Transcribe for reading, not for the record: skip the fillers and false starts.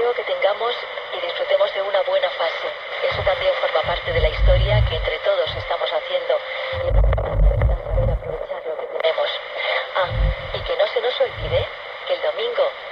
deseo que tengamos y disfrutemos de una buena fase. Eso también forma parte de la historia que entre todos estamos haciendo. Y lo importante está saber aprovechar lo que tenemos. Ah, y que no se nos olvide que el domingo